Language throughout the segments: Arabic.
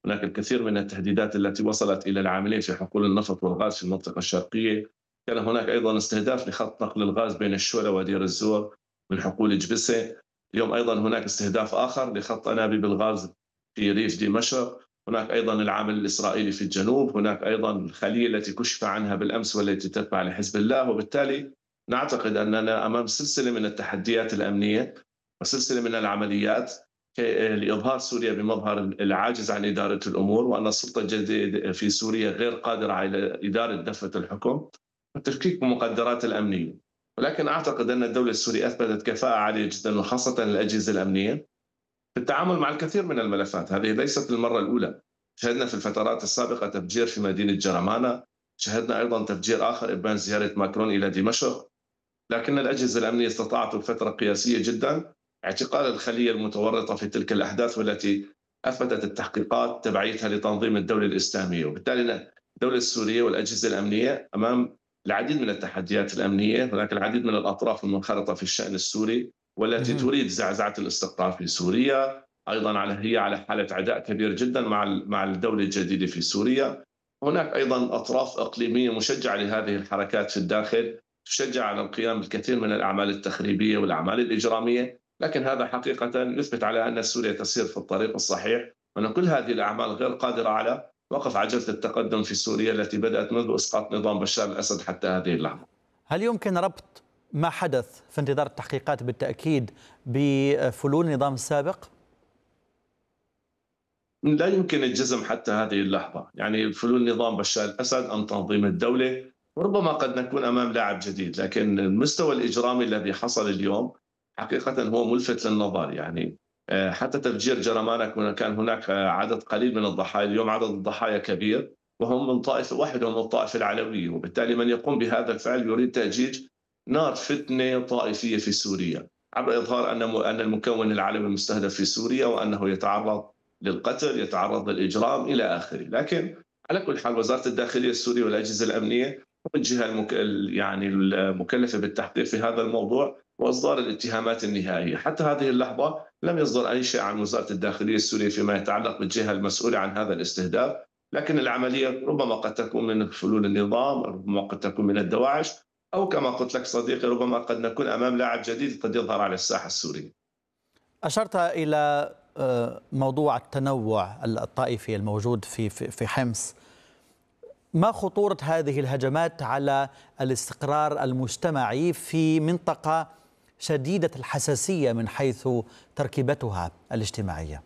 هناك الكثير من التهديدات التي وصلت إلى العاملين في حقول النفط والغاز في المنطقة الشرقية. كان هناك أيضا استهداف لخط نقل الغاز بين الشولة ودير الزور من حقول جبسة. اليوم أيضا هناك استهداف آخر لخط أنابيب الغاز في ريف دمشق. هناك أيضا العامل الإسرائيلي في الجنوب، هناك أيضا الخلية التي كشف عنها بالأمس والتي تتبع لحزب الله. وبالتالي نعتقد أننا أمام سلسلة من التحديات الأمنية وسلسلة من العمليات لإظهار سوريا بمظهر العاجز عن إدارة الأمور، وأن السلطة الجديدة في سوريا غير قادرة على إدارة دفة الحكم والتشكيك بالمقدرات الأمنية. ولكن أعتقد أن الدولة السورية أثبتت كفاءة عالية جدا، وخاصة الأجهزة الأمنية، في التعامل مع الكثير من الملفات. هذه ليست للمرة الأولى، شهدنا في الفترات السابقة تفجير في مدينة جرمانة، شهدنا أيضا تفجير آخر إبان زيارة ماكرون إلى دمشق. لكن الأجهزة الأمنية استطاعت بفترة قياسية جدا اعتقال الخلية المتورطة في تلك الأحداث، والتي أثبتت التحقيقات تبعيتها لتنظيم الدولة الإسلامية. وبالتالي الدولة السورية والأجهزة الأمنية أمام العديد من التحديات الأمنية. هناك العديد من الأطراف المنخرطة في الشأن السوري والتي مهم. تريد زعزعة الاستقرار في سوريا. أيضا هي على حالة عداء كبير جدا مع الدولة الجديدة في سوريا. هناك أيضا أطراف إقليمية مشجعة لهذه الحركات في الداخل، تشجع على القيام بالكثير من الأعمال التخريبية والأعمال الإجرامية. لكن هذا حقيقة يثبت على أن سوريا تسير في الطريق الصحيح، وأن كل هذه الأعمال غير قادرة على وقف عجلة التقدم في سوريا التي بدأت منذ إسقاط نظام بشار الأسد حتى هذه اللحظة. هل يمكن ربط ما حدث في انتظار التحقيقات بالتأكيد بفلول النظام السابق؟ لا يمكن الجزم حتى هذه اللحظة، يعني فلول نظام بشار الأسد أم تنظيم الدولة، وربما قد نكون أمام لاعب جديد. لكن المستوى الإجرامي الذي حصل اليوم حقيقة هو ملفت للنظر. يعني حتى تفجير جرمانة كان هناك عدد قليل من الضحايا، اليوم عدد الضحايا كبير، وهم من طائفة واحدة، من الطائفة العلوية. وبالتالي من يقوم بهذا الفعل يريد تأجيج نار فتنة طائفية في سوريا، عبر إظهار أن المكون العلوي مستهدف في سوريا، وأنه يتعرض للقتل، يتعرض للإجرام إلى آخره. لكن على كل حال وزارة الداخلية السورية والأجهزة الأمنية هم الجهة يعني المكلفة بالتحقيق في هذا الموضوع وإصدار الاتهامات النهائية. حتى هذه اللحظة لم يصدر أي شيء عن وزارة الداخلية السورية فيما يتعلق بالجهة المسؤولة عن هذا الاستهداف. لكن العملية ربما قد تكون من فلول النظام، ربما قد تكون من الدواعش، أو كما قلت لك صديقي ربما قد نكون أمام لاعب جديد قد يظهر على الساحة السورية. أشرت إلى موضوع التنوع الطائفي الموجود في حمص. ما خطورة هذه الهجمات على الاستقرار المجتمعي في منطقة شديدة الحساسية من حيث تركيبتها الاجتماعية؟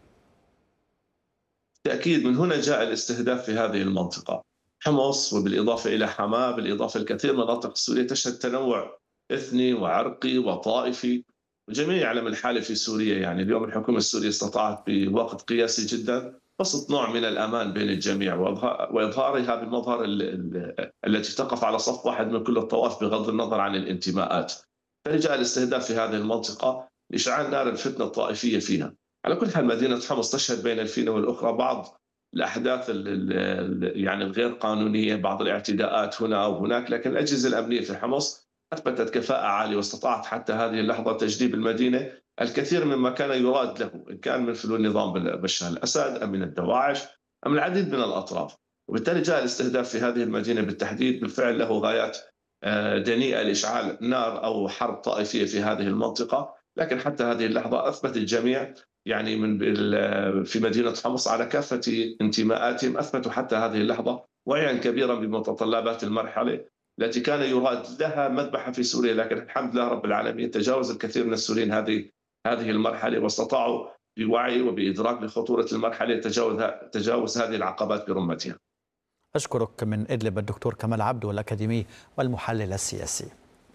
بالتأكيد من هنا جاء الاستهداف في هذه المنطقة، حمص وبالإضافة إلى حماة، بالإضافة لكثير من المناطق السورية تشهد تنوع إثني وعرقي وطائفي. الجميع يعلم الحالة في سوريا. يعني اليوم الحكومة السورية استطاعت بوقت قياسي جدا بسط نوع من الأمان بين الجميع وإظهارها بمظهر التي تقف على صف واحد من كل الطوائف بغض النظر عن الانتماءات. فجاء الاستهداف في هذه المنطقة لإشعال نار الفتنة الطائفية فيها. على كل حال مدينة حمص تشهد بين الفينة والأخرى بعض الأحداث يعني الغير قانونية، بعض الاعتداءات هنا أو هناك. لكن الأجهزة الأمنية في حمص أثبتت كفاءة عالية، واستطاعت حتى هذه اللحظة تجنيب المدينة الكثير مما كان يراد له، إن كان من فلول نظام بشار الأسد أم من الدواعش أم العديد من الأطراف. وبالتالي جاء الاستهداف في هذه المدينة بالتحديد بالفعل له غايات دنيئة لإشعال نار أو حرب طائفية في هذه المنطقة. لكن حتى هذه اللحظة أثبت الجميع يعني في مدينة حمص على كافة انتماءاتهم، أثبتوا حتى هذه اللحظة وعيا كبيرا بمتطلبات المرحلة التي كان يراد لها مذبحة في سوريا. لكن الحمد لله رب العالمين تجاوز الكثير من السوريين هذه المرحلة، واستطاعوا بوعي وبإدراك لخطورة المرحلة تجاوز هذه العقبات برمتها. أشكرك من إدلب الدكتور كمال عبده الأكاديمي والمحلل السياسي.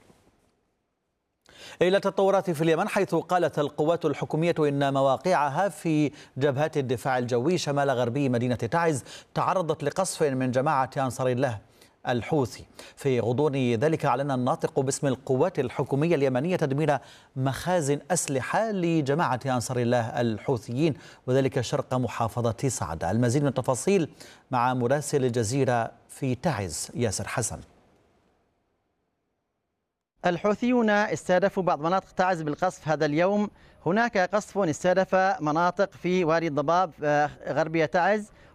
إلى تطورات في اليمن، حيث قالت القوات الحكومية إن مواقعها في جبهات الدفاع الجوي شمال غربي مدينة تعز تعرضت لقصف من جماعة أنصار الله الحوثي. في غضون ذلك أعلن الناطق باسم القوات الحكومية اليمنية تدمير مخازن أسلحة لجماعة أنصار الله الحوثيين، وذلك شرق محافظة صعدة. المزيد من التفاصيل مع مراسل الجزيرة في تعز ياسر حسن. الحوثيون استهدفوا بعض مناطق تعز بالقصف هذا اليوم. هناك قصف استهدف مناطق في وادي الضباب غربية تعز،